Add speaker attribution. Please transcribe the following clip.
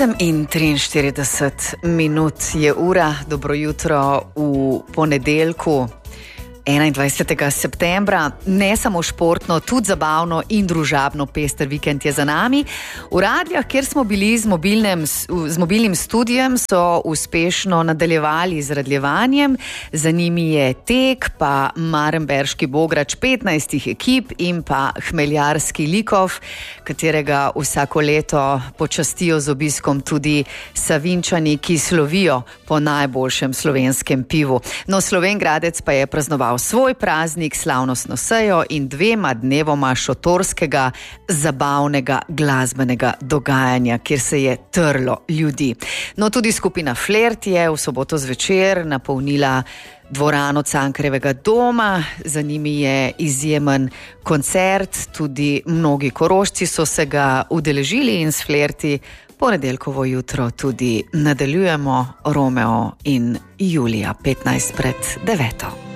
Speaker 1: 8:43 je ura, dobro jutro v ponedeljku 21. septembra. Ne samo športno, tudi zabavno in družabno pester vikend je za nami. V Radljah, kjer smo bili z mobilnim studijem, so uspešno nadaljevali z radljevanjem. Za njimi je tek, pa Marenberški bograč 15 ekip in pa hmeljarski Likov, katerega vsako leto počastijo z obiskom tudi Savinjčani, ki slovijo po najboljšem slovenskem pivu. No, Slovenj Gradec pa je praznoval svoj praznik, slavnostno sejo in 2 dnevoma šotorskega, zabavnega, glasbenega dogajanja, kjer se je trlo ljudi. No, tudi skupina Flert je v soboto zvečer napolnila dvorano Cankarjevega doma, za njimi je izjemen koncert, tudi mnogi Korošci so se ga udeležili in s Flerti ponedeljkovo jutro tudi nadaljujemo. Romeo in Julija 9:15.